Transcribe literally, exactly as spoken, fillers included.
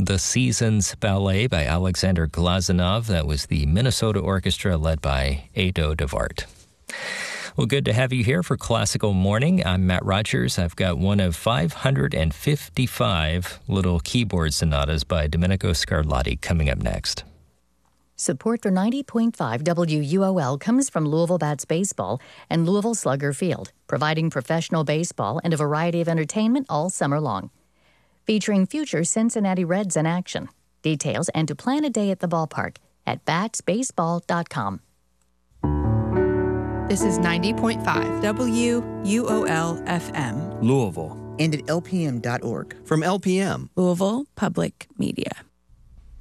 The Seasons Ballet by Alexander Glazunov. That was the Minnesota Orchestra led by Ado Devart. Well, good to have you here for Classical Morning. I'm Matt Rogers. I've got one of five hundred fifty-five little keyboard sonatas by Domenico Scarlatti coming up next. Support for ninety point five W U O L comes from Louisville Bats Baseball and Louisville Slugger Field, providing professional baseball and a variety of entertainment all summer long. Featuring future Cincinnati Reds in action. Details and to plan a day at the ballpark at bats baseball dot com. This is ninety point five W U O L F M. Louisville. And at L P M dot org. From L P M. Louisville Public Media.